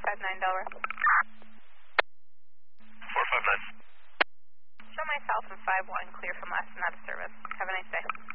459 Delaware. 459. Show myself and 51 clear from last and out of service. Have a nice day.